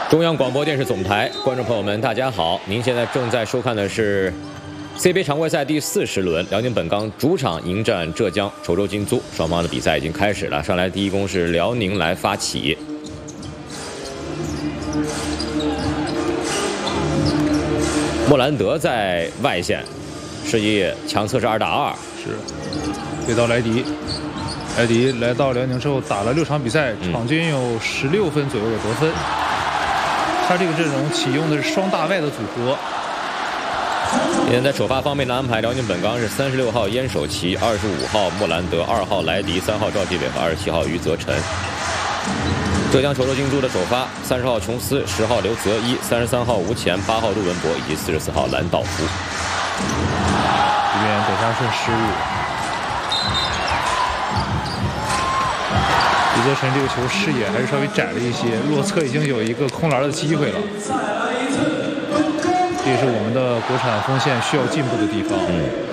中央广播电视总台观众朋友们，大家好！您现在正在收看的是 C 杯常规赛第40轮，辽宁本钢主场迎战浙江稠州金租，双方的比赛已经开始了。上来第一攻是辽宁来发起，莫兰德在外线，示意强测试2打2， 是给到莱迪。莱迪来到辽宁之后打了6场比赛，场均有16分左右的得分。他这个阵容启用的是双大外的组合。 今天在首发方面的安排，辽宁本钢是36号燕守琪、25号莫兰德、2号莱迪、3号赵继伟和27号于泽辰。浙江稠州金租的首发，30号琼斯、10号刘泽一、33号吴前、8号陆文博以及44号蓝道夫。 这边德沙顺失误。于泽辰这个球视野还是稍微窄了一些，洛策已经有一个空篮的机会了。这也是我们的国产锋线需要进步的地方。